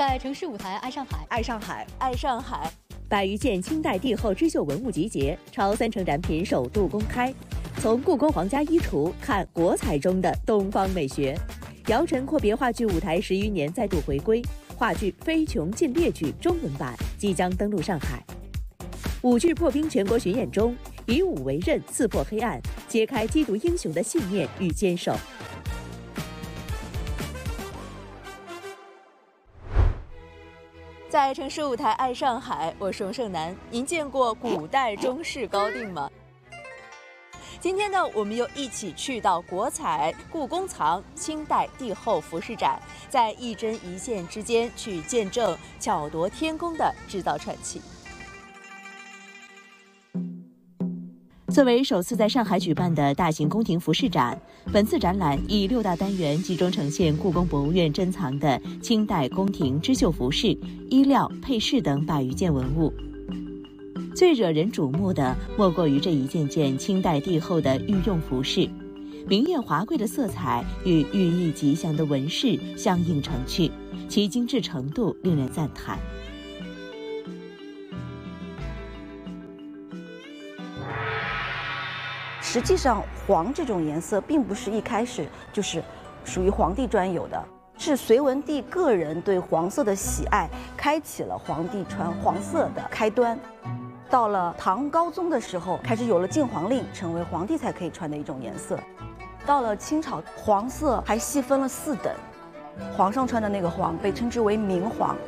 在城市舞台爱上海， 爱上海， 爱上海。 百余件清代帝后织绣文物集结，超3000展品首度公开。从故宫皇家衣橱看国彩中的东方美学。姚晨阔别话剧舞台10余年再度回归，话剧《飞琼进列举》中文版即将登陆上海。舞剧破冰全国巡演中，以武为刃，刺破黑暗，揭开缉毒英雄的信念与坚守。 在城市舞台爱上海，我是翁胜男。您见过古代中式高定吗？今天呢，我们又一起去到国彩故宫藏清代帝后服饰展，在一针一线之间去见证巧夺天工的制造传奇。 作为首次在上海举办的大型宫廷服饰展，本次展览以6大单元集中呈现故宫博物院珍藏的清代宫廷织绣服饰、衣料、配饰等百余件文物。最惹人瞩目的莫过于这一件件清代帝后的御用服饰，明艳华贵的色彩与寓意吉祥的纹饰相映成趣，其精致程度令人赞叹。 实际上，黄这种颜色并不是一开始就是属于皇帝专有的，是隋文帝个人对黄色的喜爱，开启了皇帝穿黄色的开端。到了唐高宗的时候，开始有了禁黄令，成为皇帝才可以穿的一种颜色。到了清朝，黄色还细分了4等，皇上穿的那个黄被称之为明黄，